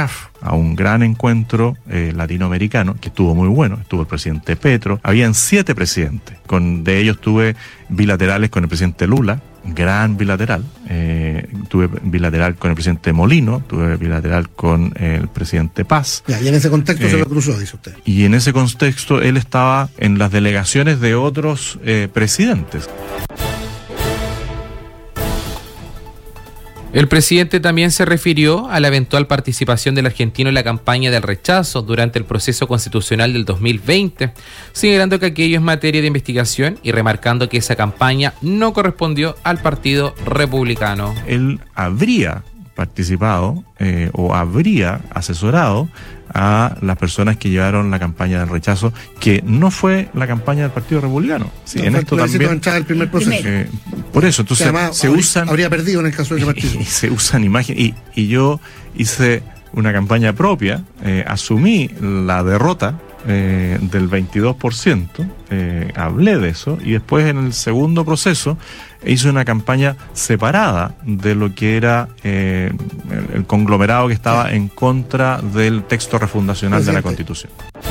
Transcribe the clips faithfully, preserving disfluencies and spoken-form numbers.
CAF, a un gran encuentro eh, latinoamericano, que estuvo muy bueno. Estuvo el presidente Petro, habían siete presidentes, con, de ellos tuve bilaterales con el presidente Lula, gran bilateral, eh, tuve bilateral con el presidente Molino, tuve bilateral con el presidente Paz. Ya, y en ese contexto eh, se lo cruzó, dice usted. Y en ese contexto él estaba en las delegaciones de otros eh, presidentes. El presidente también se refirió a la eventual participación del argentino en la campaña del rechazo durante el proceso constitucional del dos mil veinte, señalando que aquello es materia de investigación y remarcando que esa campaña no correspondió al Partido Republicano. Él habría participado eh, o habría asesorado a las personas que llevaron la campaña del rechazo, que no fue la campaña del Partido Republicano. Sí, no, en esto también entrar el primer proceso. Eh, por eso, entonces además, se habría, usan habría perdido en el caso de ese partido. Y, y se usan imágenes y, y yo hice una campaña propia, eh, asumí la derrota eh, del veintidós por ciento, eh, hablé de eso y después en el segundo proceso hice una campaña separada de lo que era eh, el, el conglomerado que estaba en contra del texto refundacional de la Constitución.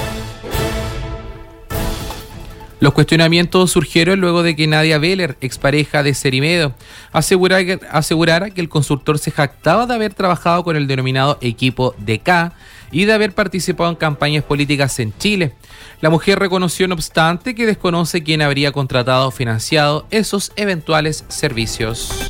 Los cuestionamientos surgieron luego de que Nadia Beller, expareja de Cerimedo, asegurara que, asegurara que el consultor se jactaba de haber trabajado con el denominado equipo D K y de haber participado en campañas políticas en Chile. La mujer reconoció, no obstante, que desconoce quién habría contratado o financiado esos eventuales servicios.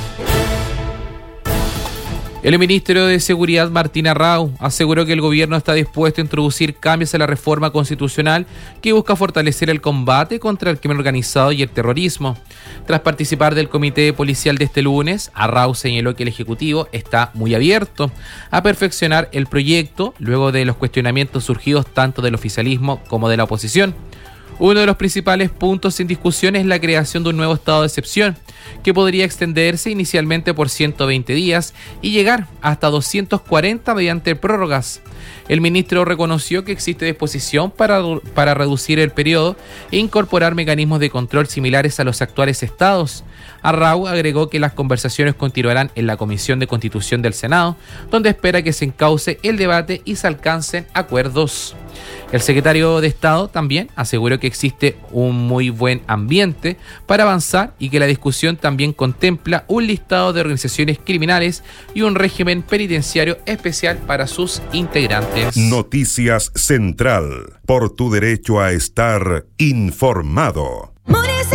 El ministro de Seguridad, Martín Arrau, aseguró que el gobierno está dispuesto a introducir cambios a la reforma constitucional que busca fortalecer el combate contra el crimen organizado y el terrorismo. Tras participar del comité policial de este lunes, Arrau señaló que el Ejecutivo está muy abierto a perfeccionar el proyecto luego de los cuestionamientos surgidos tanto del oficialismo como de la oposición. Uno de los principales puntos en discusión es la creación de un nuevo estado de excepción, que podría extenderse inicialmente por ciento veinte días y llegar hasta doscientos cuarenta mediante prórrogas. El ministro reconoció que existe disposición para, para reducir el periodo e incorporar mecanismos de control similares a los actuales estados. Arrau agregó que las conversaciones continuarán en la Comisión de Constitución del Senado, donde espera que se encauce el debate y se alcancen acuerdos. El secretario de Estado también aseguró que existe un muy buen ambiente para avanzar y que la discusión también contempla un listado de organizaciones criminales y un régimen penitenciario especial para sus integrantes. Noticias Central, por tu derecho a estar informado.